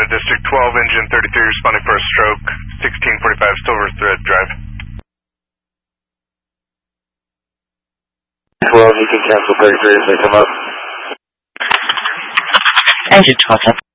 District 12, engine 33 responding for a stroke, 1645 Silver Thread Drive. 12, you can cancel 33 if they come up. Engine 12.